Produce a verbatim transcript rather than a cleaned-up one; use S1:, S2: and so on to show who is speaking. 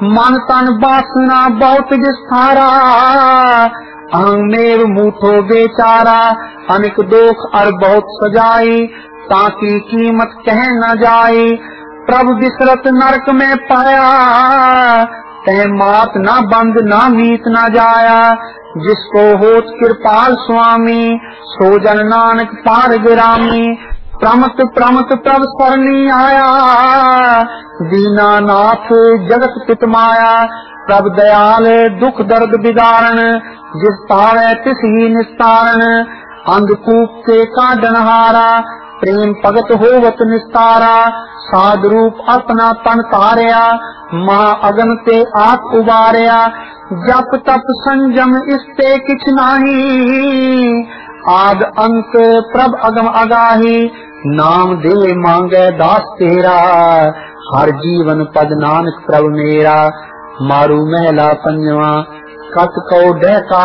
S1: मन तन बासना बहुत विस्तारा, अहमेव मूठो बेचारा। अनेक दोख और बहुत सजाई, ताकि कीमत कह न जाए। प्रभु बिसरत नरक में पाया, तह मात ना बंद ना मीत ना जाया। जिसको होत कृपाल स्वामी, सो जन नानक पार गिरामी। प्रमत प्रमत प्रभ सरनी आया, दीनानाथ जगत पित माया। प्रभ दयाल दुख दर्द बिदारण, जिस पावे तिस ही निस्तारण। अंधकूप के कांडनहारा, प्रेम भगत होवत निस्तारा। साध रूप अपना तन तारिया, महा अगन ते आप उबारिया। जप तप संजम इसते किछ नाही, आद अंत प्रभ अगम अगाही। नाम दे मांगे दास तेरा, हर जीवन पद नानक प्रभ मेरा। मारू महला पंजवा, कत कौ डहका